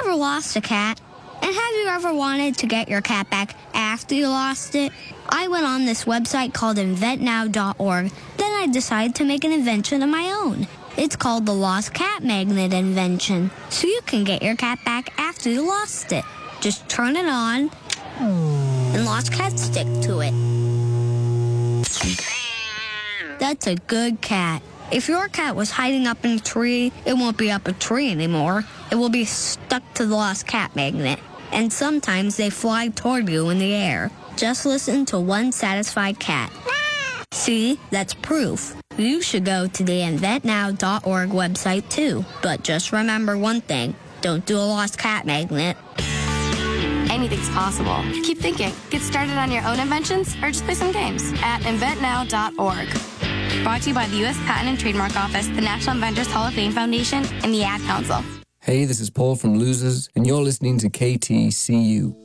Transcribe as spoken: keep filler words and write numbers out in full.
ever lost a cat? And have you ever wanted to get your cat back after you lost it? I went on this website called invent now dot org. Then I decided to make an invention of my own. It's called the Lost Cat Magnet Invention. So you can get your cat back after you lost it. Just turn it on, and lost cats stick to it. That's a good cat. If your cat was hiding up in a tree, it won't be up a tree anymore. It will be stuck to the lost cat magnet. And sometimes they fly toward you in the air. Just listen to one satisfied cat. See, that's proof. You should go to the invent now dot org website too. But just remember one thing. Don't do a lost cat magnet. Anything's possible. Keep thinking. Get started on your own inventions or just play some games at invent now dot org. Brought to you by the U S Patent and Trademark Office, the National Inventors Hall of Fame Foundation, and the Ad Council. Hey, this is Paul from Losers, and you're listening to K T C U.